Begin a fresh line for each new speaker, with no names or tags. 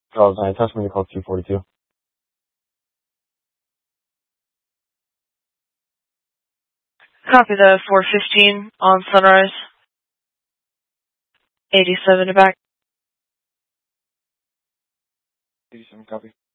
Oh, I test when you call 242.
Copy the 415 on Sunrise. 87 to back.
87, copy.